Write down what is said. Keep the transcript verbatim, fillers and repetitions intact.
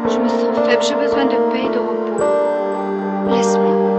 Je me sens faible, j'ai besoin de paix et de repos. Laisse-moi.